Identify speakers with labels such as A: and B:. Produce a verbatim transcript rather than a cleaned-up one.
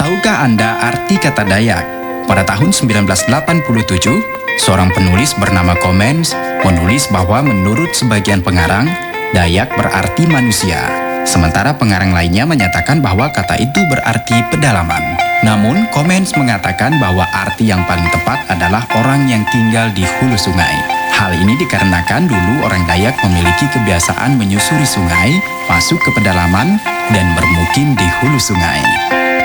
A: Tahukah Anda arti kata Dayak? Pada tahun sembilan belas delapan puluh tujuh, seorang penulis bernama Comens menulis bahwa menurut sebagian pengarang, Dayak berarti manusia. Sementara pengarang lainnya menyatakan bahwa kata itu berarti pedalaman. Namun, Comens mengatakan bahwa arti yang paling tepat adalah orang yang tinggal di hulu sungai. Hal ini dikarenakan dulu orang Dayak memiliki kebiasaan menyusuri sungai, masuk ke pedalaman, dan bermukim di hulu sungai.